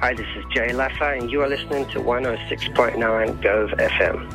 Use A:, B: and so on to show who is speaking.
A: Hi, this is Jay Laffa, and you are listening to 106.9 Gove FM.